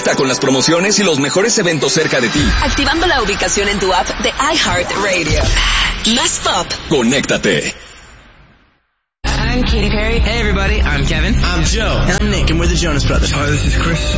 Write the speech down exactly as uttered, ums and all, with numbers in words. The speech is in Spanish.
Conecta con las promociones y los mejores eventos cerca de ti. Activando la ubicación en tu app de iHeartRadio. Más pop. Conéctate. I'm Katy Perry. Hey everybody, I'm Kevin. I'm Joe. And I'm Nick, and we're the Jonas Brothers. Hi, this is Chris.